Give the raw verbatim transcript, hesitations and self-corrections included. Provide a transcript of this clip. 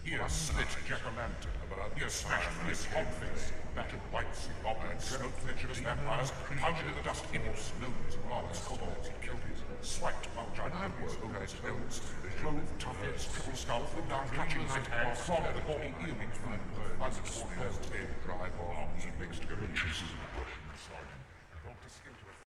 Here slit jack-o'-lantern, here smashed this hog-face, battered whites, goblins, smoke-fledged vampires, pounded the dust imps, gnomes, monarchs, kobolds, kelpies, swiped bulgine hobbies, ogres, elves, clove, toughheads, triple skull, down catching night hags, flogged the hawking earwings, buzzards, birds, dead, dry, or arms, and mixed go chases.